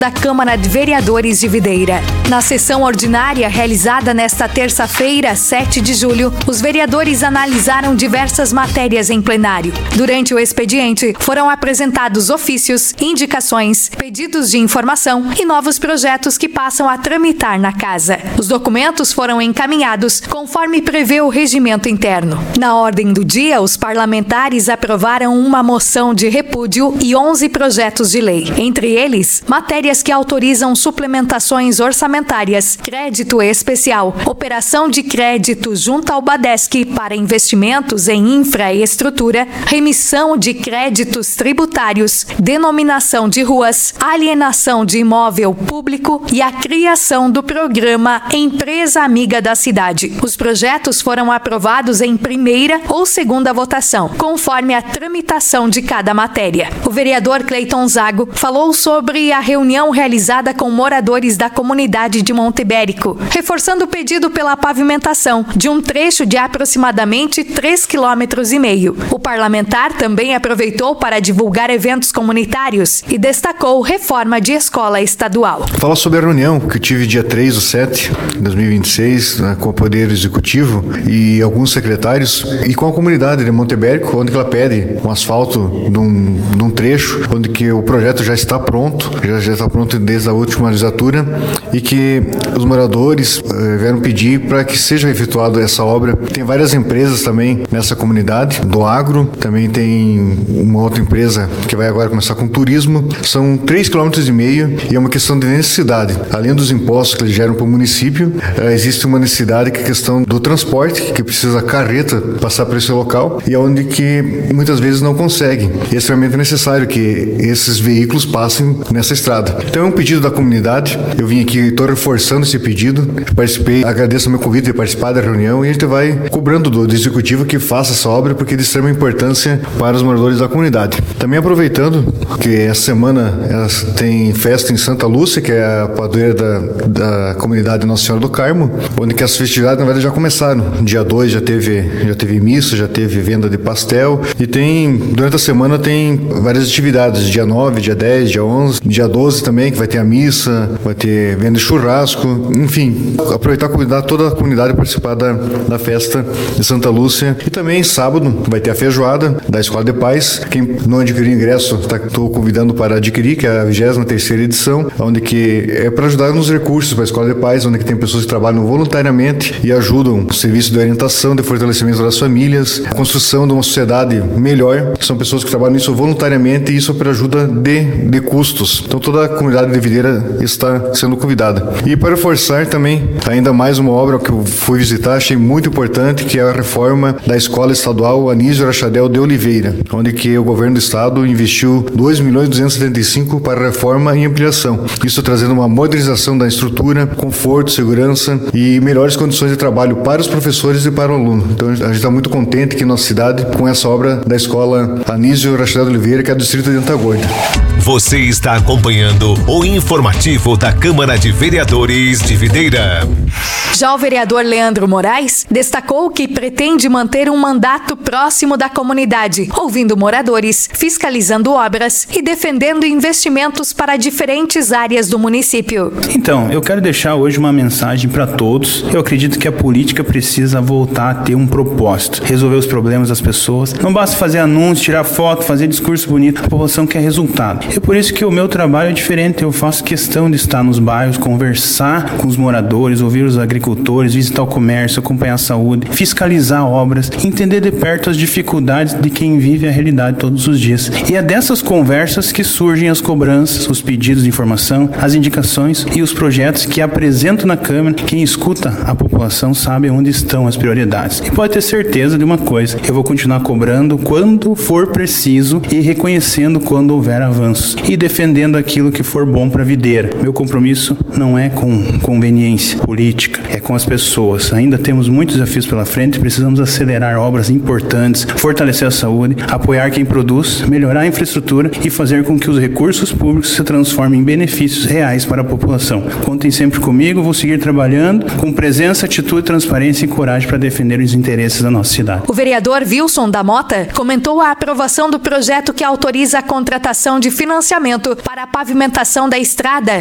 da Câmara de Vereadores de Videira. Na sessão ordinária realizada nesta terça-feira, 7 de julho, os vereadores analisaram diversas matérias em plenário. Durante o expediente, foram apresentados ofícios, indicações, pedidos de informação e novos projetos que passam a tramitar na Casa. Os documentos foram encaminhados conforme prevê o regimento interno. Na ordem do dia, os parlamentares aprovaram uma moção de repúdio e 11 projetos de lei. Entre eles, matérias que autorizam suplementações orçamentárias, crédito especial, operação de crédito junto ao Badesc para investimentos em infraestrutura, remissão de créditos tributários, denominação de ruas, alienação de imóvel público e a criação do programa Empresa Amiga da Cidade. Os projetos foram aprovados em primeira ou segunda votação, conforme a tramitação de cada matéria. O vereador Cleiton Zago falou sobre a reunião realizada com moradores da comunidade de Monte Ibérico, reforçando o pedido pela pavimentação de um trecho de aproximadamente 3,5 km. O parlamentar também aproveitou para divulgar eventos comunitários e destacou reforma de escola estadual. Fala sobre a reunião que eu tive dia 3/7 de 2026 com o Poder Executivo e alguns secretários e com a comunidade de Monte Ibérico, onde ela pede um asfalto de um trecho, onde que o projeto já está pronto, já está pronto desde a última legislatura e que os moradores vieram pedir para que seja efetuada essa obra. Tem várias empresas também nessa comunidade, do agro, também tem uma outra empresa que vai agora começar com turismo. São 3,5 km e é uma questão de necessidade. Além dos impostos que eles geram para o município, existe uma necessidade que é a questão do transporte, que precisa a carreta passar por esse local e é onde que muitas vezes não conseguem. E é extremamente necessário que esses veículos passem nessa estrada. Então é um pedido da comunidade, eu vim aqui, estou reforçando esse pedido, participei, agradeço o meu convite de participar da reunião e a gente vai cobrando do Executivo que faça essa obra porque é de extrema importância para os moradores da comunidade. Também aproveitando que essa semana tem festa em Santa Lúcia, que é a padroeira da comunidade Nossa Senhora do Carmo, onde que as festividades na verdade já começaram. Dia 2 já teve missa, já teve venda de pastel e durante a semana tem várias atividades, dia 9, dia 10, dia 11, dia 12 também, que vai ter a missa, vai ter venda de churrasco, enfim, aproveitar e convidar toda a comunidade a participar da festa de Santa Lúcia. E também sábado vai ter a feijoada da Escola de Paz. Quem não adquiriu ingresso, estou convidando para adquirir, que é a 23ª edição, onde que é para ajudar nos recursos para a Escola de Paz, onde que tem pessoas que trabalham voluntariamente e ajudam o serviço de orientação, de fortalecimento das famílias, a construção de uma sociedade melhor, que são pessoas que trabalham nisso voluntariamente e isso para ajuda de custos. Então toda a comunidade de Videira está sendo convidada. E para reforçar também ainda mais uma obra que eu fui visitar, achei muito importante, que é a reforma da Escola Estadual Anísio Rachadel de Oliveira, onde que o governo do estado investiu 2.275 para reforma e ampliação. Isso trazendo uma modernização da estrutura, conforto, segurança e melhores condições de trabalho para os professores e para o aluno. Então a gente está muito contente aqui na nossa cidade com essa obra da Escola Anísio Rachadel de Oliveira, que é do distrito de Antagorda. Você está acompanhando o informativo da Câmara de Vereadores de Videira. Já o vereador Leandro Moraes destacou que pretende manter um mandato próximo da comunidade, ouvindo moradores, fiscalizando obras e defendendo investimentos para diferentes áreas do município. Então, eu quero deixar hoje uma mensagem para todos. Eu acredito que a política precisa voltar a ter um propósito, resolver os problemas das pessoas. Não basta fazer anúncio, tirar foto, fazer discurso bonito. A população quer resultado. É por isso que o meu trabalho é diferente. Eu faço questão de estar nos bairros, conversar com os moradores, ouvir os agricultores, visitar o comércio, acompanhar a saúde, fiscalizar obras, entender de perto as dificuldades de quem vive a realidade todos os dias. E é dessas conversas que surgem as cobranças, os pedidos de informação, as indicações e os projetos que apresento na Câmara. Quem escuta a população sabe onde estão as prioridades. E pode ter certeza de uma coisa, eu vou continuar cobrando quando for preciso e reconhecendo quando houver avanços e defendendo aquilo que for bom para a Videira. Meu compromisso não é com conveniência política, é com as pessoas. Ainda temos muitos desafios pela frente, precisamos acelerar obras importantes, fortalecer a saúde, apoiar quem produz, melhorar a infraestrutura e fazer com que os recursos públicos se transformem em benefícios reais para a população. Contem sempre comigo, vou seguir trabalhando com presença, atitude, transparência e coragem para defender os interesses da nossa cidade. O vereador Wilson da Mota comentou a aprovação do projeto que autoriza a contratação de financiamento financiamento para a pavimentação da estrada.